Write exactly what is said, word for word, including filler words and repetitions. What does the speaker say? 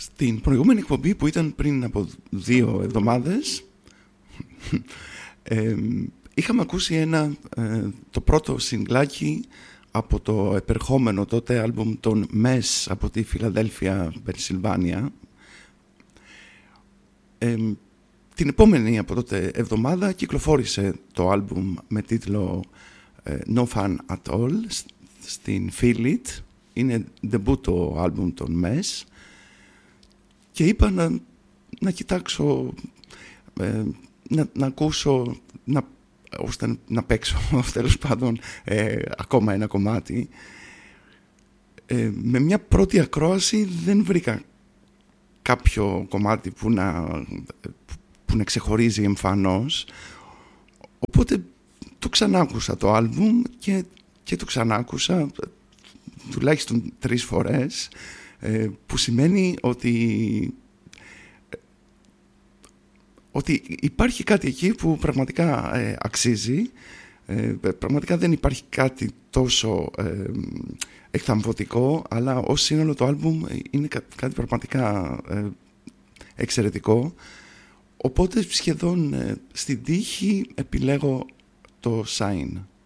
Στην προηγούμενη εκπομπή που ήταν πριν από δύο εβδομάδες ε, είχαμε ακούσει ένα, ε, το πρώτο σιγκλάκι από το επερχόμενο τότε άλμπουμ των Μες από τη Φιλαδέλφια, Πενσιλβάνια. Ε, την επόμενη από τότε εβδομάδα κυκλοφόρησε το άλμπουμ με τίτλο ε, No Fun At All στην Feel It. Είναι debut το άλμπουμ των Μες και είπα να, να κοιτάξω, ε, να, να ακούσω, να, ώστε να παίξω τέλος πάντων ε, ακόμα ένα κομμάτι. Ε, με μια πρώτη ακρόαση δεν βρήκα κάποιο κομμάτι που να, που να ξεχωρίζει εμφανώς, οπότε το ξανάκουσα το άλμπουμ και, και το ξανάκουσα τουλάχιστον τρεις φορές, ε, που σημαίνει ότι ότι υπάρχει κάτι εκεί που πραγματικά ε, αξίζει. Ε, πραγματικά δεν υπάρχει κάτι τόσο ε, εκθαμβωτικό, αλλά ως σύνολο το άλμπουμ είναι κά, κάτι πραγματικά ε, εξαιρετικό. Οπότε σχεδόν ε, στην τύχη επιλέγω το Sign.